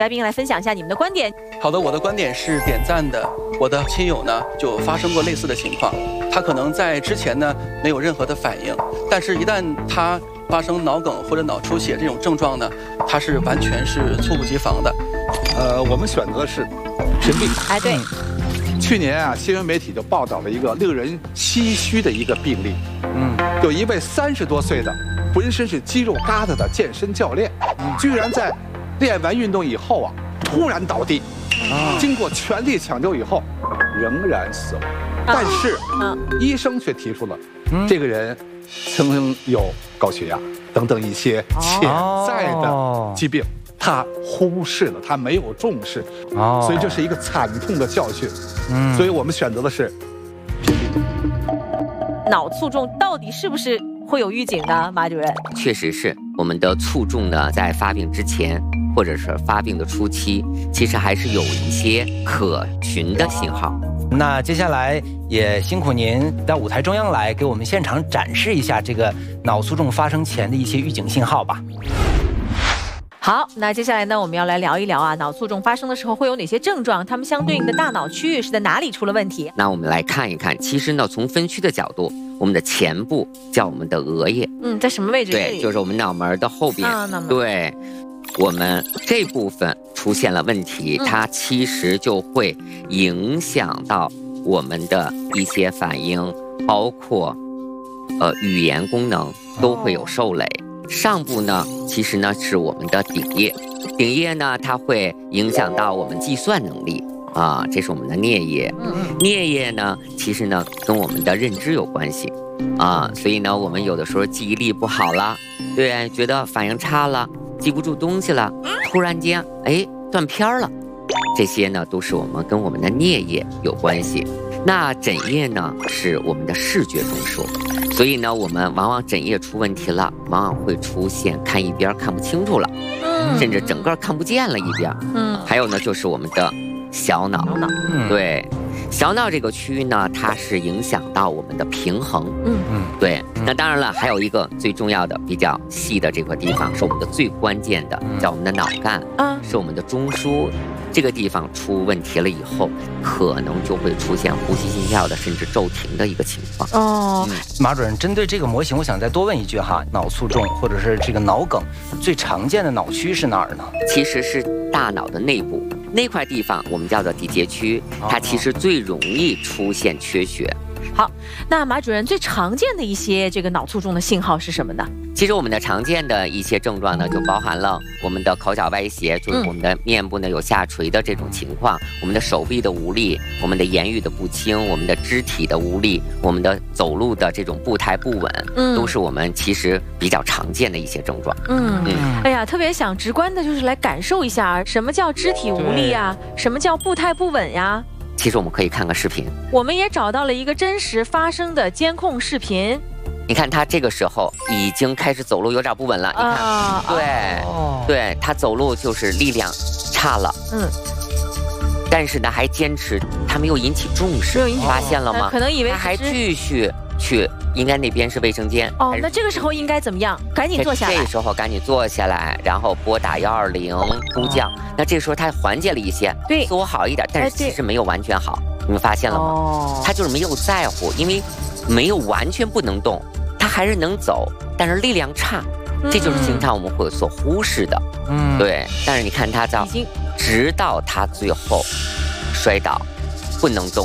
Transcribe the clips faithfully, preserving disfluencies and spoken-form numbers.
嘉宾来分享一下你们的观点。 好的，我的观点是点赞的。我的亲友呢就发生过类似的情况，他可能在之前呢没有任何的反应，但是一旦他发生脑梗或者脑出血这种症状呢，他是完全是猝不及防的。 呃，我们选择的是屏蔽。 哎，对。 嗯、去年啊，新闻媒体就报道了一个令人唏嘘的一个病例。嗯，有一位三十多岁的浑身是肌肉疙瘩的健身教练，嗯、居然在练完运动以后啊，突然倒地。啊、经过全力抢救以后，仍然死亡。但是，啊、医生却提出了，嗯、这个人曾经有高血压等等一些潜在的疾病。哦，他忽视了，他没有重视，哦，所以这是一个惨痛的教训。嗯，所以我们选择的是屏蔽。 脑卒中到底是不是会有预警呢？马主任， 确实是，我们的卒中呢，在发病之前或者是发病的初期，其实还是有一些可循的信号。 那接下来也辛苦您到舞台中央来，给我们现场展示一下这个脑卒中发生前的一些预警信号吧。 好，那接下来呢，我们要来聊一聊啊，脑卒中发生的时候会有哪些症状？它们相对应的大脑区域是在哪里出了问题？ 那我们来看一看，其实呢，从分区的角度，我们的前部叫我们的额叶， 嗯，在什么位置？ 对，就是我们脑门的后边。啊，对，我们这部分出现了问题，嗯、它其实就会影响到我们的一些反应，包括呃语言功能都会有受累。哦，上部呢，其实呢是我们的顶叶，顶叶呢它会影响到我们计算能力啊，这是我们的颞叶。嗯，颞叶呢，其实呢跟我们的认知有关系啊，所以呢我们有的时候记忆力不好了，对，觉得反应差了，记不住东西了，突然间哎断片了，这些呢都是我们跟我们的颞叶有关系。那枕叶呢是我们的视觉中枢。所以呢，我们往往枕叶出问题了，往往会出现看一边看不清楚了，嗯，甚至整个看不见了一边。嗯，还有呢，就是我们的小脑，小脑，嗯，对，小脑这个区域呢，它是影响到我们的平衡。嗯嗯，对。那当然了，还有一个最重要的、比较细的这个地方，是我们的最关键的，叫我们的脑干，啊，是我们的中枢。这个地方出问题了以后，可能就会出现呼吸、心跳的，甚至骤停的一个情况。 哦，嗯、马主任，针对这个模型，我想再多问一句哈，脑卒中或者是这个脑梗，最常见的脑区是哪儿呢？ 其实是大脑的内部那块地方，我们叫做底节区，它其实最容易出现缺血。 好，那马主任最常见的一些这个脑卒中的信号是什么呢？ 其实我们的常见的一些症状呢，就包含了我们的口角歪斜，就是我们的面部呢有下垂的这种情况，嗯、我们的手臂的无力，我们的言语的不清，我们的肢体的无力，我们的走路的这种步态不稳，嗯，都是我们其实比较常见的一些症状。 嗯嗯，哎呀，特别想直观的就是来感受一下，什么叫肢体无力呀？什么叫步态不稳呀？ 其实我们可以看个视频， 我们也找到了一个真实发生的监控视频。 你看他这个时候已经开始走路有点不稳了，你看，啊、对，哦、对他走路就是力量差了，嗯，但是呢还坚持，他没有引起重视，你发现了吗？ 可能以为他还继续去，应该那边是卫生间。 哦，那这个时候应该怎么样？赶紧坐下来。 这时候赶紧坐下来，然后拨打幺二零呼叫。哦、那这时候他缓解了一些， 对， 似乎好一点，但是其实没有完全好。你们发现了吗？哦，他就是没有在乎，因为没有完全不能动，他还是能走，但是力量差，嗯、这就是经常我们会所忽视的。嗯，对。但是你看他到，直到他最后摔倒，不能动。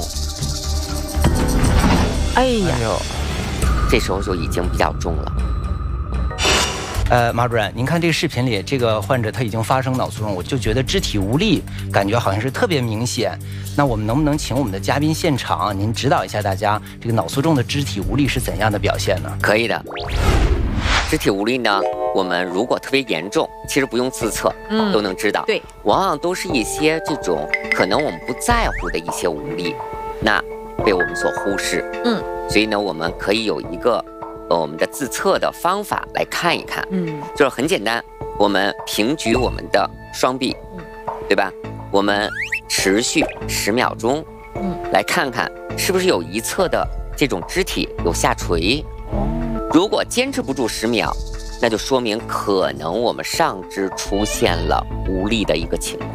哎呀， 这时候就已经比较重了。 呃，马主任，您看这个视频里，这个患者他已经发生脑卒中，我就觉得肢体无力，感觉好像是特别明显。那我们能不能请我们的嘉宾现场，您指导一下大家，这个脑卒中的肢体无力是怎样的表现呢？ 可以的。肢体无力呢，我们如果特别严重，其实不用自测，嗯，都能知道。对，往往都是一些这种可能我们不在乎的一些无力，那被我们所忽视。嗯，所以呢，我们可以有一个。呃，我们的自测的方法来看一看，嗯，就是很简单，我们平举我们的双臂，嗯，对吧？我们持续十秒钟，嗯，来看看是不是有一侧的这种肢体有下垂。如果坚持不住十秒， 那就说明可能我们上肢出现了无力的一个情况。